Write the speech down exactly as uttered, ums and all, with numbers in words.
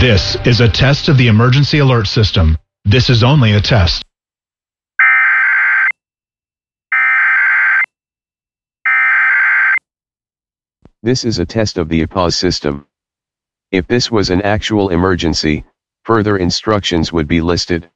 This is a test of the emergency alert system. This is only a test. This is a test of the A P A S system. If this was an actual emergency, further instructions would be listed.